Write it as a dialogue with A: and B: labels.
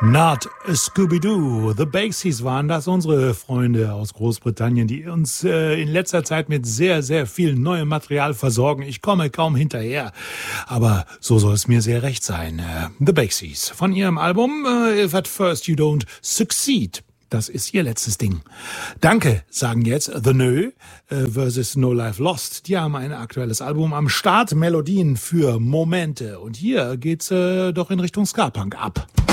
A: Not a Scooby-Doo. The Baxies waren das, unsere Freunde aus Großbritannien, die uns in letzter Zeit mit sehr, sehr viel neuem Material versorgen. Ich komme kaum hinterher, aber so soll es mir sehr recht sein. The Baxies von ihrem Album If at First You Don't Succeed. Das ist ihr letztes Ding. Danke, sagen jetzt The Nö versus No Life Lost. Die haben ein aktuelles Album am Start, Melodien für Momente. Und hier geht's doch in Richtung Ska-Punk ab.